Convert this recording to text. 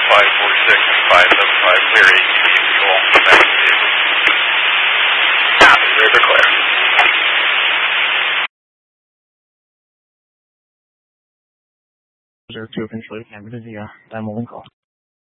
546 and 575, clear ATV fuel, back to the vehicle. Copy, river clear. To eventually camera to the moving call.